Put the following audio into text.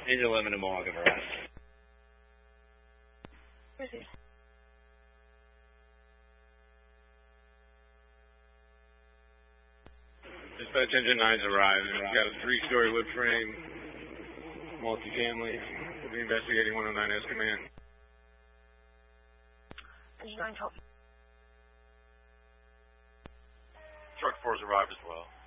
Engine 11 in Mohawk arrived. Where's he? Dispatch Engine 9's arrived. We've got a 3-story wood frame, multifamily. We'll be investigating 109S command. Engine 9 copy. Truck 4's arrived as well.